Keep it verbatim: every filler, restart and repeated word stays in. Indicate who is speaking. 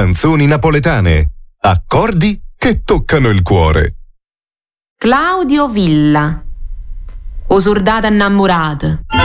Speaker 1: Canzoni napoletane. Accordi che toccano il cuore.
Speaker 2: Claudio Villa. O soldata innamorata.